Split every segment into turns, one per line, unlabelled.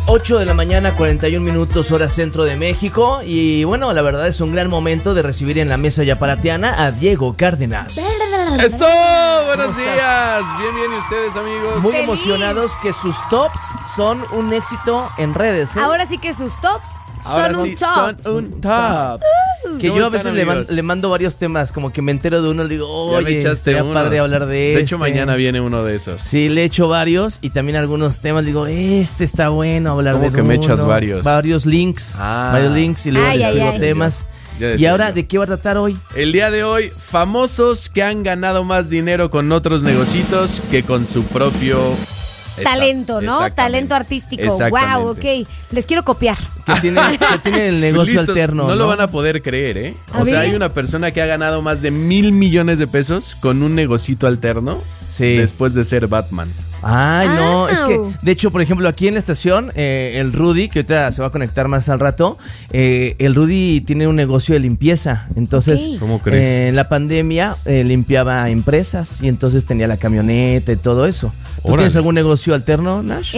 8 de la mañana, 41 minutos, hora centro de México. Y bueno, la verdad es un gran momento de recibir en la mesa yaparatiana a Diego Cárdenas.
¡Eso! ¡Buenos días! Bien, ¿y ustedes, amigos?
Muy
¡Feliz!
emocionados que sus tops son un éxito en redes, ¿eh?
Ahora sí que sus tops son un top.
Son un top.
Que
¿Cómo
yo a
están,
veces
amigos?
le mando varios temas, como que me entero de uno, le digo,
Ya me
oye,
echaste
sería
unos.
padre hablar de
De hecho, mañana viene uno de esos.
Sí, le echo varios y también algunos temas, digo, este está bueno hablar
¿Cómo
de
que me echas varios?
Varios links, y luego
Ay,
les
ay,
escribo
ay.
temas.
Ya
Y
decía
ahora,
yo.
¿de qué va a tratar hoy?
El día de hoy, famosos que han ganado más dinero con otros negocios que con su propio
Talento, ¿no?
Exactamente.
Talento artístico.
Exactamente.
Wow, ok. Les quiero copiar.
Que tiene el negocio
Listos,
alterno.
No lo van a poder creer, ¿eh?
A
O sea,
ver.
hay una persona que ha ganado más de 1,000 millones de pesos con un negocito alterno
Sí.
después de ser Batman.
Ay, no, es que,
Au.
de hecho, por ejemplo, aquí en la estación, el Rudy, que ahorita se va a conectar más al rato, el Rudy tiene un negocio de limpieza. Entonces,
Ok.
¿Cómo crees?
En la pandemia limpiaba empresas y entonces tenía la camioneta y todo eso. ¿Tú
Órale.
tienes algún negocio alterno, Nash?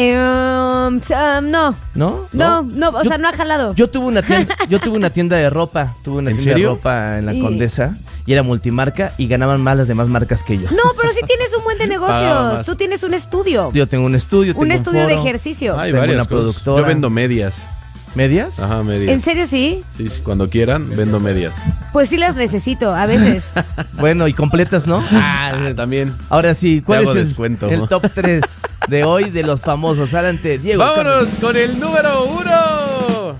No.
¿No?
O sea, no ha jalado.
Yo tuve una tienda de ropa,
¿En
tienda
serio?
de ropa en la
Y-
Condesa y era multimarca y ganaban más las demás marcas que yo.
No, pero sí tienes un buen de
Pagaba
negocios.
más.
Tú tienes un estudio.
Yo tengo un estudio,
Un
tengo
estudio de
foro.
ejercicio.
Hay
Tengo
varias
una
cosas.
productora.
Yo vendo medias.
¿Medias?
Ajá, medias.
¿En serio sí?
Sí, sí, cuando quieran, vendo medias.
Pues sí las necesito a veces.
Bueno, y completas, ¿no?
También.
Ahora sí, ¿cuál
Te hago
es
descuento.
el top 3 de hoy de los famosos? Adelante, Diego.
Vámonos con el número 1.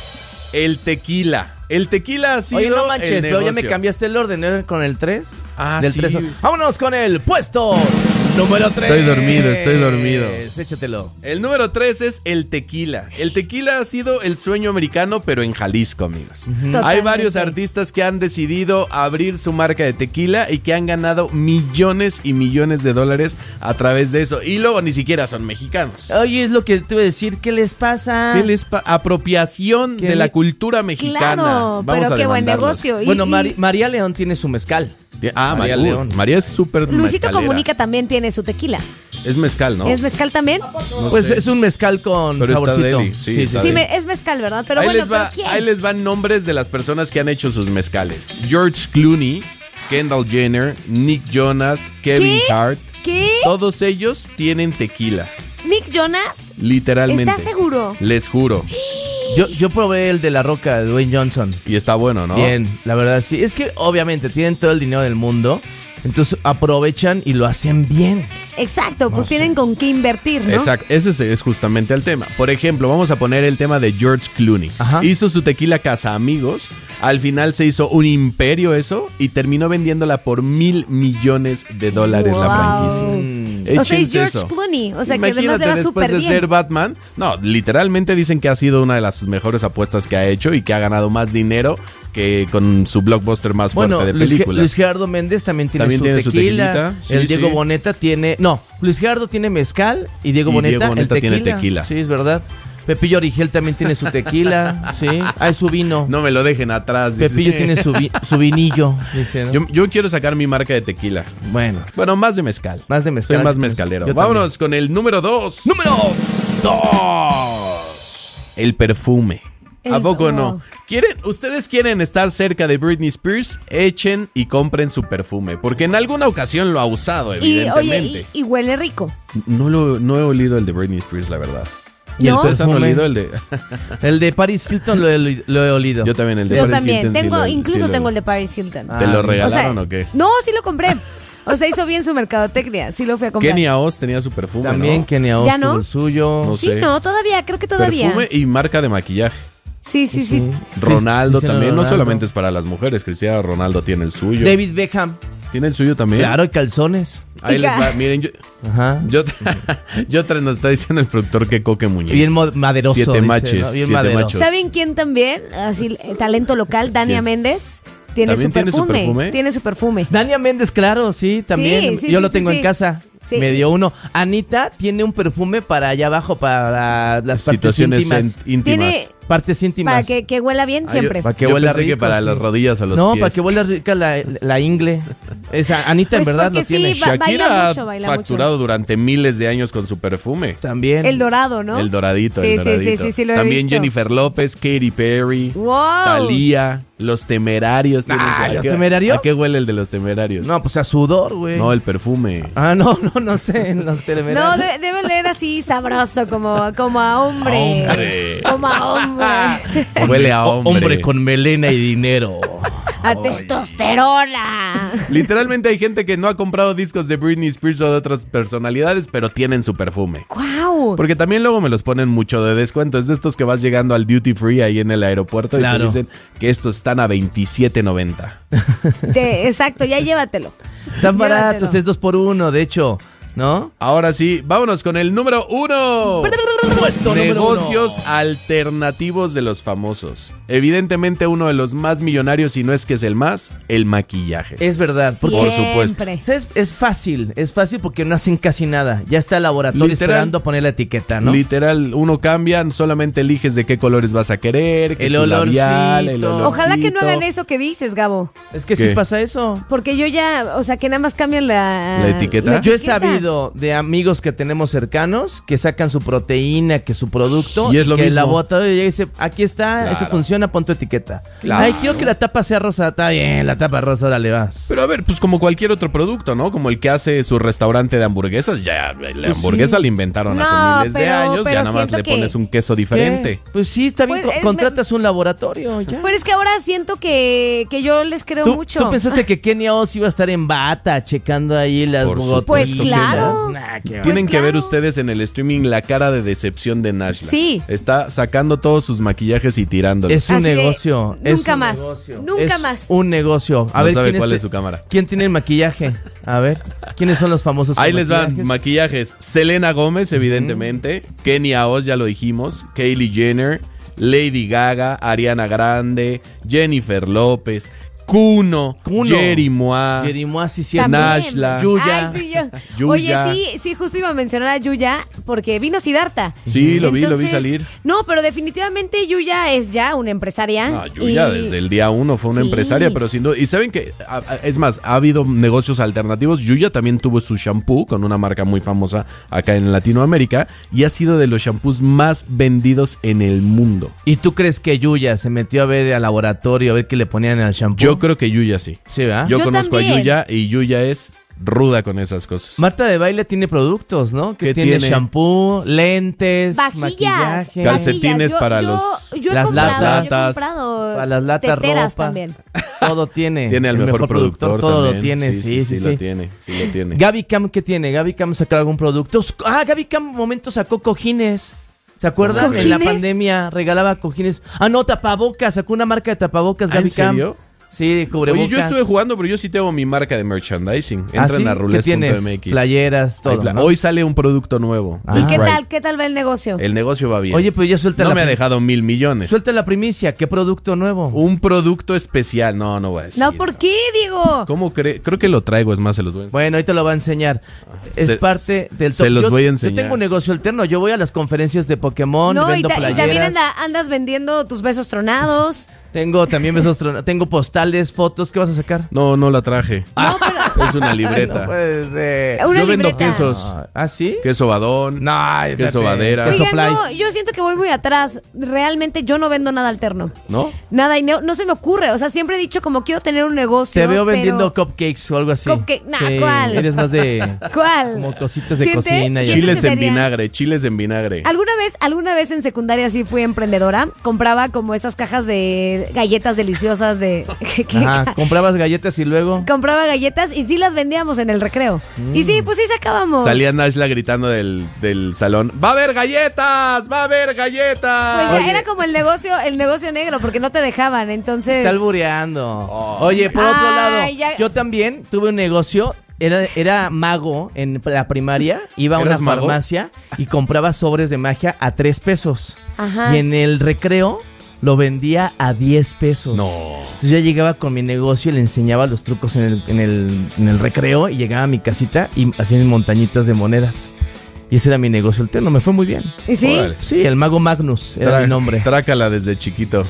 El tequila. El tequila ha sido
Oye, no
el
manches, pero ya me
negocio.
cambiaste el orden, ¿no? Con el 3.
Ah,
Del
sí.
3. Vámonos con el puesto número 3.
Estoy dormido.
Échatelo.
El número 3 es el tequila. El tequila ha sido el sueño americano, pero en Jalisco, amigos. Hay
Totalmente.
varios artistas que han decidido abrir su marca de tequila y que han ganado millones y millones de dólares a través de eso. Y luego ni siquiera son mexicanos.
Oye, es lo que te iba a decir. ¿Qué les pasa?
¿Qué les apropiación
¿Qué
de la
le-
cultura mexicana?
Claro,
Vamos
pero
a
qué buen
demandarlos.
negocio. Y-
Bueno,
y
María León tiene su mezcal.
Ah,
María
María
León.
María es súper
Luisito
mezcalera.
Comunica también tiene su tequila.
Es mezcal, ¿no?
¿Es mezcal también?
No
Pues
sé.
es un mezcal con
Pero está
saborcito.
deli, sí, está
Sí,
deli.
es mezcal, ¿verdad? Pero
ahí,
bueno,
les va,
¿pero quién?
ahí les van nombres de las personas que han hecho sus mezcales. George Clooney, Kendall Jenner, Nick Jonas, Kevin
¿Qué?
Hart.
¿Qué?
Todos ellos tienen tequila,
¿Nick Jonas?
literalmente.
¿Estás seguro?
Les juro.
Yo probé el de La Roca, de Dwayne Johnson.
Y está bueno, ¿no?
Bien, la verdad sí. Es que obviamente tienen todo el dinero del mundo, entonces aprovechan y lo hacen bien.
Exacto, pues tienen con qué invertir, ¿no?
Exacto, ese es justamente el tema. Por ejemplo, vamos a poner el tema de George Clooney.
Ajá.
Hizo su tequila Casa Amigos, al final se hizo un imperio eso y terminó vendiéndola por $1,000 millones la
Wow.
franquicia.
O sea, es
Échense
George
eso.
Clooney, o sea, que además
Imagínate
le va
después
súper
de
bien.
ser Batman. No, literalmente dicen que ha sido una de las mejores apuestas que ha hecho y que ha ganado más dinero que con su blockbuster más fuerte
Bueno,
de
Luis
películas.
Gerardo Méndez también tiene
También
su
tiene su
tequila.
tequilita, sí,
El Diego
sí.
Boneta tiene... No, Luis Gerardo tiene mezcal y Diego
Y
Boneta,
Diego Boneta
el
tiene
tequila.
tequila.
Sí, es verdad. Pepillo Origel también tiene su tequila, sí. Ah, es su vino.
No me lo dejen atrás. dice.
Pepillo tiene su vinillo, dice, ¿no?
Yo quiero sacar mi marca de tequila.
Bueno,
Bueno, más de mezcal.
más de mezcal.
Soy más mezcalero.
Yo
Vámonos con el número 2.
¡Número
2. El perfume. ¿A
El-
poco
oh.
no? ¿Ustedes quieren estar cerca de Britney Spears? Echen y compren su perfume. Porque en alguna ocasión lo ha usado,
Y,
evidentemente.
oye, y huele rico.
No he olido el de Britney Spears, la verdad.
¿Y el
¿No?
¿Ustedes han
perfume?
olido el de...?
El de Paris Hilton lo he olido.
Yo también, el de
Yo
Paris
también.
Hilton sí
Tengo,
lo-
incluso
sí lo-
tengo el de Paris Hilton.
¿Te lo
Ah,
regalaron o qué?
No, sí lo compré. O sea, hizo bien su mercadotecnia. Sí lo fui a comprar.
Kenia Oz tenía su perfume,
También
¿no?
Kenia Oz
¿Ya no?
tuvo el suyo.
No
Sí,
sé.
no, todavía, creo que todavía.
Perfume y marca de maquillaje.
Sí.
Ronaldo
Cristiano
también, no
Ronaldo.
solamente es para las mujeres, Cristiano Ronaldo tiene el suyo.
David Beckham.
¿Tiene el suyo también?
Claro, y calzones.
Ahí les
Hija.
va, miren,
Ajá.
nos está diciendo el productor que Coque Muñiz.
Bien maderoso.
7
dice,
maches,
¿no? Bien
7
madero.
machos.
¿Saben quién también? Así, talento local, Dania
¿Quién?
Méndez. Tiene
¿También
su
tiene su
perfume.
perfume?
Tiene su perfume.
Dania Méndez, claro, sí, también.
Sí,
Yo
sí,
lo
sí,
tengo
sí.
en casa.
Sí.
Me dio uno. Anita tiene un perfume para allá abajo, para las partes
Situaciones
íntimas.
íntimas.
Partes íntimas.
Para que huela bien siempre.
Para que
yo
huela
pensé
rico,
que para
sí.
las rodillas o los
No,
pies.
para que huela rica la ingle. Esa, Anita en
Pues
verdad
porque
lo tiene.
sí, baila
Shakira
mucho,
ha
baila
facturado durante miles de años con su perfume.
También.
El dorado, ¿no?
El doradito,
Sí,
el
sí,
doradito.
sí, lo he
También
visto.
Jennifer López, Katy Perry,
Wow.
Thalía, Los Temerarios.
¿Los Temerarios?
¿A qué huele el de Los Temerarios?
No, pues a sudor, güey.
No, el perfume.
Ah, no sé. En los temerarios.
No, debe leer así sabroso, como a hombre.
Hombre.
Como a hombre.
Huele a hombre.
con melena y dinero.
A testosterona.
Literalmente hay gente que no ha comprado discos de Britney Spears o de otras personalidades, pero tienen su perfume.
¡Guau!
Porque también luego me los ponen mucho de descuento. Es de estos que vas llegando al duty free ahí en el aeropuerto y te
Claro.
dicen que estos están a $27.90.
Exacto, ya llévatelo.
Están baratos,
Llévatelo.
es 2x1, de hecho, ¿no?
Ahora sí, vámonos con el número 1.
Puesto número
Negocios
1.
alternativos de los famosos. Evidentemente uno de los más millonarios, y no es que es el más, el maquillaje.
Es verdad, porque
Por supuesto.
Siempre.
Es fácil porque no hacen casi nada. Ya está el laboratorio
Literal.
esperando a poner la etiqueta, ¿no?
Literal, uno cambia, solamente eliges de qué colores vas a querer, que
El
tu labial, el
olorcito.
olorcito.
Ojalá que no hagan eso que dices, Gabo.
Es que
¿Qué?
sí pasa eso.
Porque yo ya, o sea, que nada más cambian
¿La etiqueta?
Yo he sabido de amigos que tenemos cercanos que sacan su proteína, que su producto,
Y es lo
que el
mismo.
laboratorio llega y dice, aquí está,
Claro.
esto funciona, pon tu etiqueta.
Claro.
Ay, quiero que la tapa sea rosa. Está bien, la tapa rosa, ahora le vas.
Pero a ver, pues como cualquier otro producto, ¿no? Como el que hace su restaurante de hamburguesas, ya la hamburguesa la inventaron hace
No,
miles de
pero-
años,
pero
ya nada más
siento
le
que-
pones un queso diferente.
¿Qué? Pues sí, está bien,
Pues,
contratas un laboratorio, ya.
Pero es que ahora siento que yo les creo mucho.
¿Tú pensaste que Kenia Oz iba a estar en bata checando ahí las
Por
gotas?
Pues claro.
Nah, qué va.
Tienen que ver
claro.
ustedes en el streaming la cara de decepción de Nashla.
Sí.
Está sacando todos sus maquillajes y tirándolos.
Es un
Así de,
negocio. es
nunca
un
más,
negocio.
nunca
Es
más.
un negocio. A
No
ver,
sabe
¿quién
cuál es su cámara.
¿Quién tiene el maquillaje? A ver, ¿quiénes son los famosos?
Ahí
con
les van
maquillajes?
maquillajes. Selena Gómez, evidentemente. Kenia Oz, ya lo dijimos. Kylie Jenner. Lady Gaga. Ariana Grande. Jennifer López. Kuno. Jerry Mois.
Jerimois, sí, sí.
También.
Nashla.
Yuya.
Ay, sí, yo.
Yuya.
Oye, sí, justo iba a mencionar a Yuya porque vino Siddhartha.
Sí, lo vi
Entonces,
salir.
No, pero definitivamente Yuya es ya una empresaria.
No, Yuya
y-
desde el día 1 fue una
Sí.
empresaria, pero sin duda. Y saben que, es más, ha habido negocios alternativos. Yuya también tuvo su shampoo con una marca muy famosa acá en Latinoamérica y ha sido de los shampoos más vendidos en el mundo.
¿Y tú crees que Yuya se metió a ver al laboratorio a ver qué le ponían al shampoo?
Yo creo que Yuya sí.
Sí, ¿verdad?
Yo
Yo
conozco
también.
a Yuya y Yuya es ruda con esas cosas.
Marta de Baile tiene productos, ¿no? Que
¿Qué
tiene
tiene?
shampoo, lentes,
Vajillas.
maquillaje.
Calcetines
Yo-
para
yo-
los-
Yo he
las
comprado,
latas.
yo he comprado
Para las latas,
teteras
ropa.
también.
Todo tiene.
Tiene al
El
mejor productor
todo
también.
lo tiene, sí.
lo tiene, sí lo tiene.
Gaby Cam, ¿qué tiene? Gaby Cam sacó algún producto. Gaby Cam un momento sacó cojines. ¿Se acuerdan? En la
¿Cojines?
pandemia regalaba cojines. No, tapabocas. Sacó una marca de tapabocas,
¿Ah,
Gaby
en
Cam.
serio?
Sí, de cubrebocas.
Oye, yo estuve jugando, pero yo sí tengo mi marca de merchandising. Entran
¿Ah, sí?
a
¿Qué tienes?
rules.mx.
Playeras, todo, ¿no?
Hoy sale un producto nuevo.
Ah.
¿Y qué
Right.
tal? ¿Qué tal va el negocio?
El negocio va bien.
Oye, pues ya suelta
no
la
me ha dejado 1,000 millones.
Suelta la primicia. ¿Qué producto nuevo?
Un producto especial. No voy a decir.
No, ¿por qué, Diego?
¿Cómo cree? Creo que lo traigo, es más, se los voy a enseñar.
Bueno, ahorita lo va a enseñar. Es
Se-
parte del
se los
yo,
voy a
Yo
enseñar.
tengo un negocio alterno. Yo voy a las conferencias de Pokémon,
No, y,
vendo
y
playeras.
también andas vendiendo tus besos tronados.
Tengo también besos tengo postales, fotos. ¿Qué vas a sacar?
No la traje.
No, pero
Es una libreta.
Puede ser.
una
Yo vendo
libreta.
quesos.
¿Ah, sí?
Queso badón.
No,
Queso badera.
Queso
Oigan, no,
Plies.
yo siento que voy muy atrás. Realmente yo no vendo nada alterno.
¿No?
Nada, y no se me ocurre. O sea, siempre he dicho como quiero tener un negocio.
Te veo
pero-
vendiendo cupcakes o algo así.
Cupcake, nah,
Sí,
¿cuál?
Eres más de
¿Cuál?
como cositas de
¿Sientes?
cocina y
¿Sientes
Chiles
que
en
sería?
vinagre, chiles en vinagre.
¿Alguna vez en secundaria sí fui emprendedora? Compraba como esas cajas de galletas deliciosas de...
Ajá, comprabas galletas y luego
Compraba galletas y sí las vendíamos en el recreo. Y sí, pues sí sacábamos.
Salía Nashla gritando del salón. ¡Va a haber galletas! ¡Va a haber galletas!
Pues era como el negocio negro, porque no te dejaban, entonces...
está albureando. Oye, por otro lado,
ya-
yo también tuve un negocio. Era mago en la primaria. Iba a una
¿Eras mago?
farmacia y compraba sobres de magia a 3 pesos.
Ajá.
Y en el recreo lo vendía a 10 pesos.
No.
Entonces yo llegaba con mi negocio y le enseñaba los trucos en el recreo y llegaba a mi casita y hacía mis montañitas de monedas. Y ese era mi negocio alterno, me fue muy bien.
¿Y sí?
Órale.
Sí, el mago Magnus era mi nombre.
Trácala desde chiquito.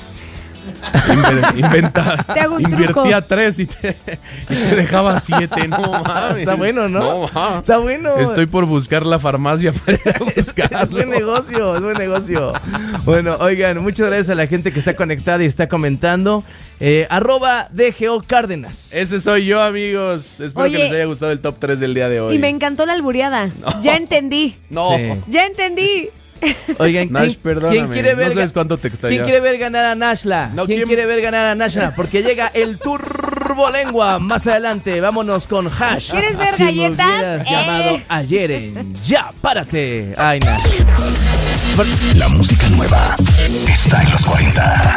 Te hago un
Invertía
truco.
3 y te dejaba 7. No mames.
Está bueno, ¿no?
No mames.
Está bueno.
Estoy por buscar la farmacia para ir a buscarlo.
Es buen negocio, es buen negocio. Bueno, oigan, muchas gracias a la gente que está conectada y está comentando. @DGO Cárdenas.
Ese soy yo, amigos. Espero
Oye,
que les haya gustado el top 3 del día de hoy.
Y me encantó la albureada. Ya entendí.
No.
Sí.
Ya entendí.
Oigan,
Nash, perdóname.
¿quién quiere ver
No sabes cuánto te extrañaba.
¿Quién quiere ver ganar a Nashla?
No,
¿Quién
¿quién?
quiere ver ganar a Nashla? Porque llega el Turbolengua más adelante. Vámonos con Hash.
¿Quieres ver
Si
galletas?
Me hubieras llamado ayer en Ya Párate. Ay, Nash.
La música nueva está en los 40.